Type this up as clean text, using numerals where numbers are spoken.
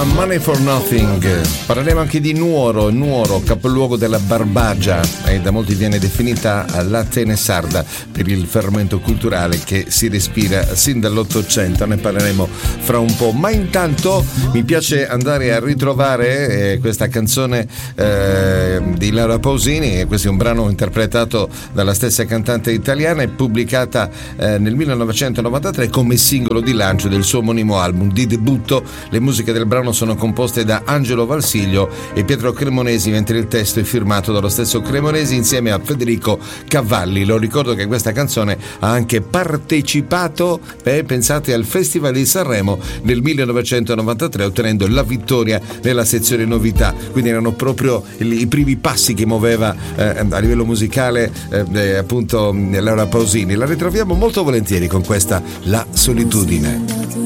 Money for Nothing. Parleremo anche di Nuoro, capoluogo della Barbagia, e da molti viene definita l'Atene sarda per il fermento culturale che si respira sin dall'Ottocento. Ne parleremo fra un po', ma intanto mi piace andare a ritrovare questa canzone di Laura Pausini. Questo è un brano interpretato dalla stessa cantante italiana e pubblicata nel 1993 come singolo di lancio del suo omonimo album di debutto. Le musiche del brano sono composte da Angelo Valsiglio e Pietro Cremonesi, mentre il testo è firmato dallo stesso Cremonesi insieme a Federico Cavalli. Lo ricordo che questa canzone ha anche partecipato, pensate, al Festival di Sanremo nel 1993, ottenendo la vittoria nella sezione novità. Quindi erano proprio i primi passi che muoveva a livello musicale appunto Laura Pausini. La ritroviamo molto volentieri con questa La Solitudine.